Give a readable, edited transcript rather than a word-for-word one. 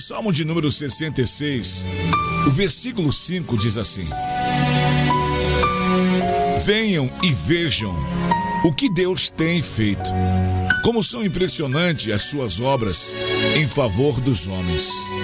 Salmo de número 66, o versículo 5 diz assim: venham e vejam o que Deus tem feito, como são impressionantes as suas obras em favor dos homens.